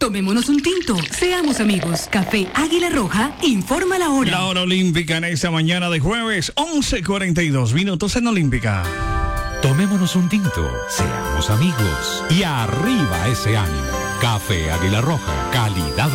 Tomémonos un tinto, seamos amigos. Café Águila Roja informa la hora. La hora olímpica en esta mañana de jueves, 11:42 minutos en Olímpica. Tomémonos un tinto, seamos amigos y arriba ese ánimo. Café Águila Roja, calidad